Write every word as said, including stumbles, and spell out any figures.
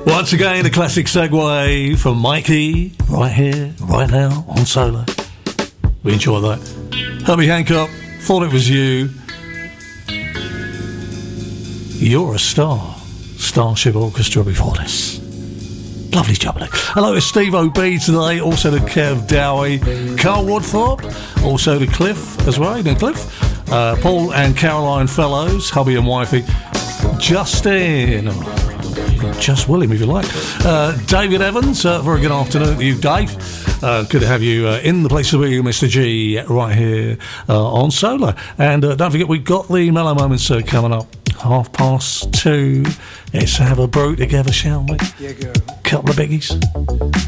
Once again, a classic segue from Mikey, right here, right now, on Solo. We enjoy that. Herbie Hancock, Thought It Was You. You're a Star. Starship Orchestra before this. Lovely jubbly. Hello to Steve O B today, also to Kev Dowie, Carl Woodthorpe, also to Cliff as well, you know Cliff, uh, Paul and Caroline Fellows, hubby and wifey, Justin, oh, even just William if you like, uh, David Evans, uh, very good afternoon to you, Dave. Uh, good to have you uh, in the place to be, Mister G, right here uh, on Solar. And uh, don't forget, we've got the Mellow Moments uh, coming up. Half past two. Let's have a brew together, shall we? Yeah, girl. Couple of biggies.